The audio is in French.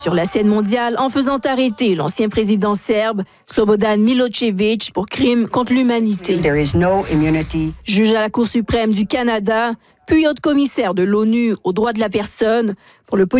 sur la scène mondiale en faisant arrêter l'ancien président serbe Slobodan Milošević pour crimes contre l'humanité. Juge à la Cour suprême du Canada, puis haute commissaire de l'ONU aux droits de la personne pour le